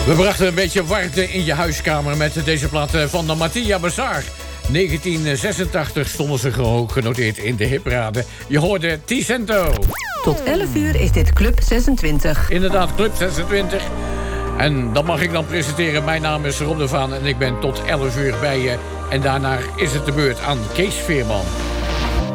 We brachten een beetje warmte in je huiskamer met deze plaat van de Mattia Bazar. 1986 stonden ze hoog genoteerd in de hiprade. Je hoorde Ticento. Tot 11 uur is dit Club 26. Inderdaad, Club 26. En dan mag ik dan presenteren. Mijn naam is Rob de Vaan en ik ben tot 11 uur bij je. En daarna is het de beurt aan Kees Veerman.